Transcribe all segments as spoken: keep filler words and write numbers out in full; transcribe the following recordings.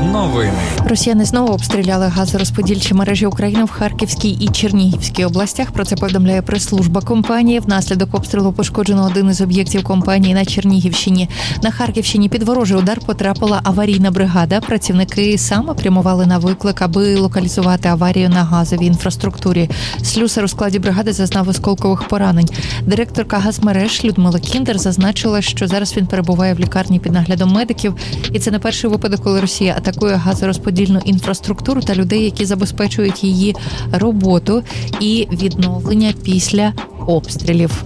Новини. Росіяни знову обстріляли газорозподільчі мережі України в Харківській і Чернігівській областях. Про це повідомляє прес-служба компанії. Внаслідок обстрілу пошкоджено один із об'єктів компанії на Чернігівщині. На Харківщині під ворожий удар потрапила аварійна бригада. Працівники саме прямували на виклик, аби локалізувати аварію на газовій інфраструктурі. Слюсар у складі бригади зазнав осколкових поранень. Директорка газмереж Людмила Кіндер зазначила, що зараз він перебуває в лікарні під наглядом медиків. І це не перший випадок, коли Росія атакує газорозподільну інфраструктуру та людей, які забезпечують її роботу і відновлення після обстрілів.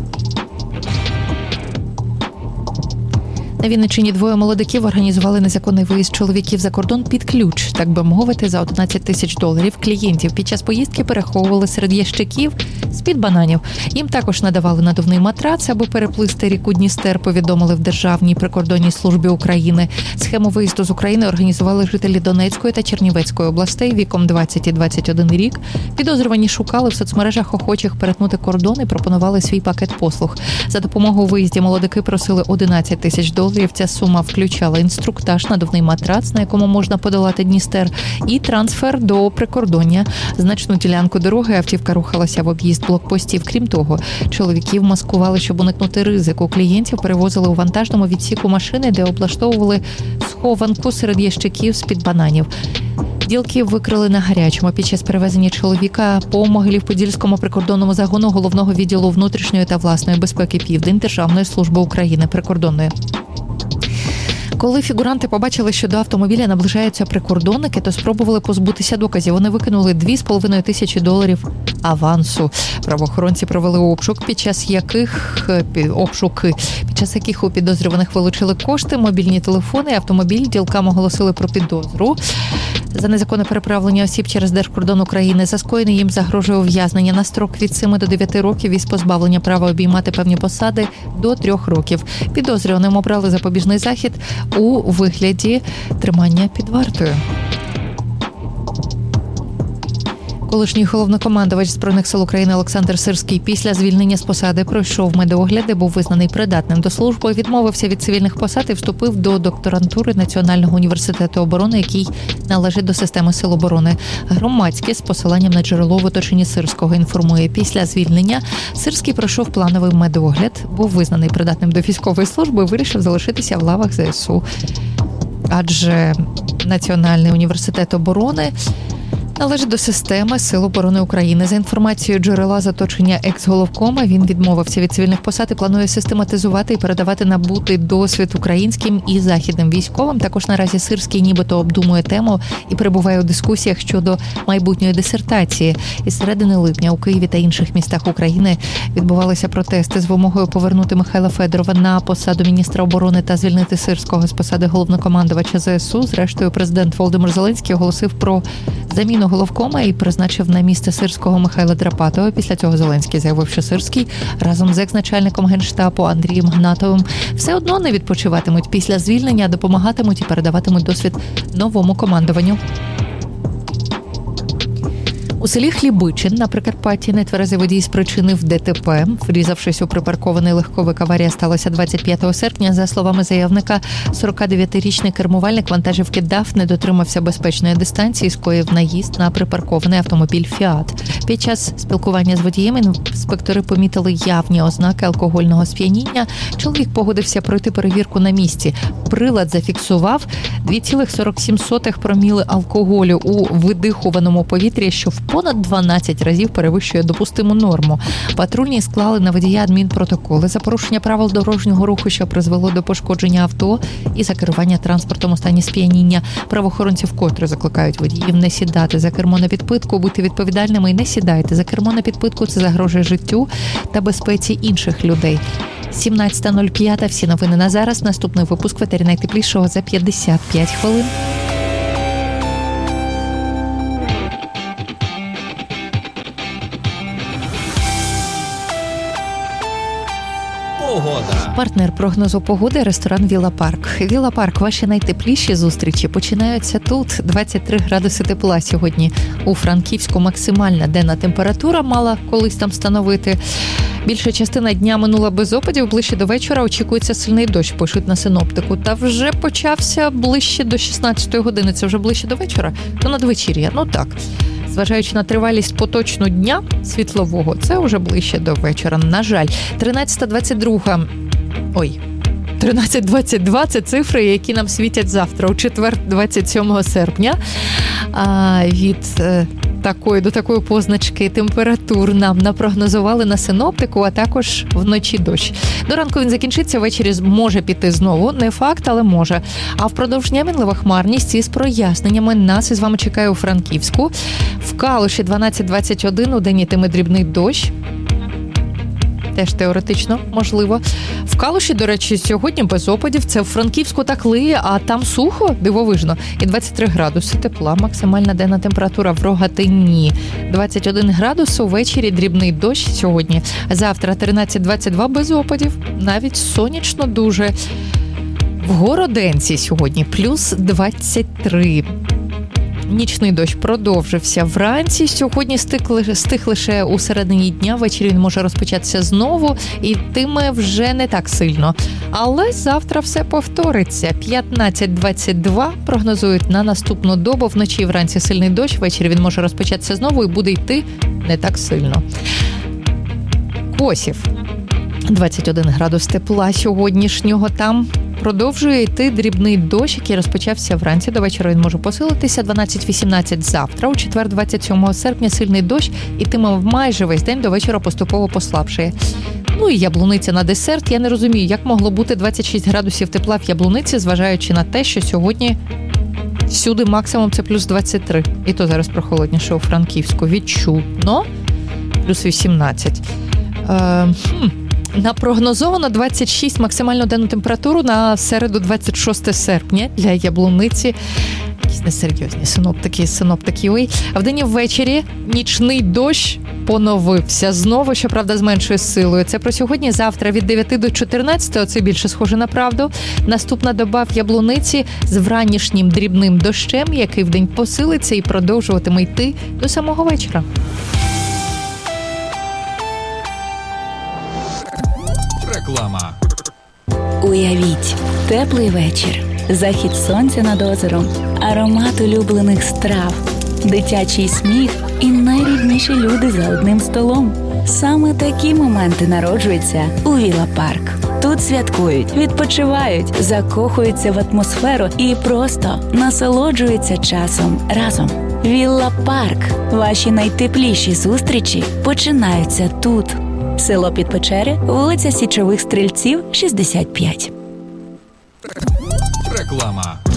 На Вінниччині двоє молодиків організували незаконний виїзд чоловіків за кордон під ключ, так би мовити, за одинадцять тисяч доларів. Клієнтів під час поїздки переховували серед ящиків з-під бананів. Їм також надавали надувний матрац, аби переплисти ріку Дністер, повідомили в Державній прикордонній службі України. Схему виїзду з України організували жителі Донецької та Чернівецької областей віком двадцять і двадцять один рік. Підозрювані шукали в соцмережах охочих перетнути кордон і пропонували свій пакет послуг. За допомогою у виїзді молодики просили одинадцять тисяч доларів. Ця сума включала інструктаж, надувний матрац, на якому можна подолати Дністер, і трансфер до прикордоння. Значну ділянку дороги автівка рухалася в об'їзд блокпостів. Крім того, чоловіків маскували, щоб уникнути ризику. Клієнтів перевозили у вантажному відсіку машини, де облаштовували схованку серед ящиків з-під бананів. Ділків викрили на гарячому під час перевезення чоловіка по Могилів-Подільському прикордонному загону Головного відділу внутрішньої та власної безпеки Південь Державної служби України прикордонної. Коли фігуранти побачили, що до автомобіля наближаються прикордонники, то спробували позбутися доказів. Вони викинули дві з половиною тисячі доларів авансу. Правоохоронці провели обшук, під час яких обшуки, під час яких у підозрюваних вилучили кошти, мобільні телефони і автомобіль. Ділкам оголосили про підозру за незаконне переправлення осіб через держкордон України. За скоєне їм загрожує ув'язнення на строк від семи до дев'яти років із позбавлення права обіймати певні посади до трьох років. Підозрюваним обрали запобіжний захід у вигляді тримання під вартою. Колишній головнокомандувач Збройних сил України Олександр Сирський після звільнення з посади пройшов медогляд, де був визнаний придатним до служби, відмовився від цивільних посад і вступив до докторантури Національного університету оборони, який належить до системи сил оборони. Громадське з посиланнам на джерело в оточенні Сирського інформує, після звільнення Сирський пройшов плановий медогляд, був визнаний придатним до військової служби і вирішив залишитися в лавах ЗСУ. Адже Національний університет оборони належить до системи Сил оборони України. За інформацією джерела з оточення екс-головкома, він відмовився від цивільних посад і планує систематизувати і передавати набутий досвід українським і західним військовим. Також наразі Сирський нібито обдумує тему і перебуває у дискусіях щодо майбутньої дисертації. Із середини липня у Києві та інших містах України відбувалися протести з вимогою повернути Михайла Федорова на посаду міністра оборони та звільнити Сирського з посади головнокомандувача ЗСУ. Зрештою, президент Володимир Зеленський оголосив про заміну головкома і призначив на місце Сирського Михайла Драпатова. Після цього Зеленський заявив, що Сирський разом з екс-начальником Генштабу Андрієм Гнатовим все одно не відпочиватимуть після звільнення, допомагатимуть і передаватимуть досвід новому командуванню. У селі Хлібичин на Прикарпатті нетверезий водій спричинив ДТП. Врізавшись у припаркований легковик, аварія сталася двадцять п'ятого серпня. За словами заявника, сорокадев'ятирічний кермувальник вантажівки ДАФ не дотримався безпечної дистанції, скоїв наїзд на припаркований автомобіль «Фіат». Під час спілкування з водієм інспектори помітили явні ознаки алкогольного сп'яніння. Чоловік погодився пройти перевірку на місці. Прилад зафіксував два цілих сорок сім сотих проміли алкоголю у видихуваному повітрі, що в понад дванадцять разів перевищує допустиму норму. Патрульні склали на водія адмінпротоколи за порушення правил дорожнього руху, що призвело до пошкодження авто і за керування транспортом у стані сп'яніння. Правоохоронці вкотре закликають водіїв не сідати за кермо на підпитку, бути відповідальними і не сідайте за кермо на підпитку. Це загрожує життю та безпеці інших людей. сімнадцята нуль п'ять. Всі новини на зараз. Наступний випуск в етері найтеплішого за п'ятдесят п'ять хвилин. Погода. Партнер прогнозу погоди – ресторан «Вілла Парк». «Вілла Парк» – ваші найтепліші зустрічі починаються тут. двадцять три градуси тепла сьогодні. У Франківську максимальна денна температура мала колись там становити. Більша частина дня минула без опадів, ближче до вечора очікується сильний дощ, пишуть на синоптику. Та вже почався ближче до шістнадцятої години, це вже ближче до вечора, то надвечір'я, ну так. Зважаючи на тривалість поточного дня світлового, це вже ближче до вечора, на жаль. тринадцята двадцять два Ой, тринадцять двадцять два – це цифри, які нам світять завтра, у четвер, двадцять сьомого серпня. А від е, такої до такої позначки температур нам напрогнозували на синоптику, а також вночі дощ. До ранку він закінчиться, ввечері може піти знову, не факт, але може. А впродовж дня мінлива хмарність із проясненнями нас із вами чекає у Франківську. В Калуші дванадцять двадцять один, у день йтиме дрібний дощ. Теж теоретично можливо. В Калуші, до речі, сьогодні без опадів. Це в Франківську так лиє, а там сухо, дивовижно. І двадцять три градуси тепла. Максимальна денна температура в Рогатині. двадцять один градус, увечері дрібний дощ сьогодні. Завтра тринадцять двадцять два без опадів. Навіть сонячно дуже. В Городенці сьогодні плюс двадцять три. Нічний дощ продовжився вранці. Сьогодні стих, стих лише у середині дня. Ввечері він може розпочатися знову і йтиме вже не так сильно. Але завтра все повториться. п'ятнадцять двадцять два прогнозують на наступну добу. Вночі і вранці сильний дощ. Ввечері він може розпочатися знову і буде йти не так сильно. Косів. двадцять один градус тепла сьогоднішнього там. Продовжує йти дрібний дощ, який розпочався вранці. До вечора він може посилитися. дванадцять вісімнадцять завтра. У четвер, двадцять сьомого серпня, сильний дощ ітиме майже весь день, до вечора поступово послабшає. Ну і Яблуниця на десерт. Я не розумію, як могло бути двадцять шість градусів тепла в Яблуниці, зважаючи на те, що сьогодні всюди максимум це плюс двадцять три. І то зараз прохолодніше у Франківську. Відчутно. Плюс вісімнадцять. Е, хм. Напрогнозовано двадцять шість максимальну денну температуру на середу двадцять шостого серпня для Яблуниці. Якісь несерйозні синоптики, синоптики. Ой. А вдень і ввечері нічний дощ поновився. Знову, щоправда, з меншою силою. Це про сьогодні. Завтра від дев'яти до чотирнадцяти, це більше схоже на правду. Наступна доба в Яблуниці з вранішнім дрібним дощем, який вдень посилиться і продовжуватиме йти до самого вечора. Реклама. Уявіть, теплий вечір, захід сонця над озером, аромат улюблених страв, дитячий сміх і найрідніші люди за одним столом. Саме такі моменти народжуються у Вілла Парк. Тут святкують, відпочивають, закохуються в атмосферу і просто насолоджуються часом разом. Вілла Парк. Ваші найтепліші зустрічі починаються тут. Село Підпечери, вулиця Січових Стрільців, шістдесят п'ять. Реклама.